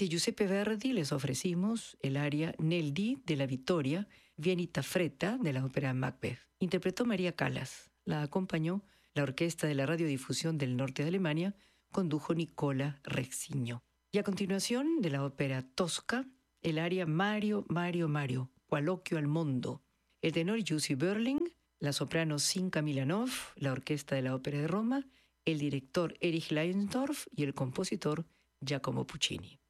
De Giuseppe Verdi les ofrecimos el aria Nel dì de la Vittoria, Viennita Fretta de la ópera Macbeth. Interpretó María Callas. La acompañó la Orquesta de la Radiodifusión del Norte de Alemania, condujo Nicola Rexigno. Y a continuación, de la ópera Tosca, el aria Mario, Mario, Mario, Qualocchio al Mondo. El tenor Jussi Björling, la soprano Sinka Milanov, la Orquesta de la Ópera de Roma, el director Erich Leinsdorf y el compositor Giacomo Puccini.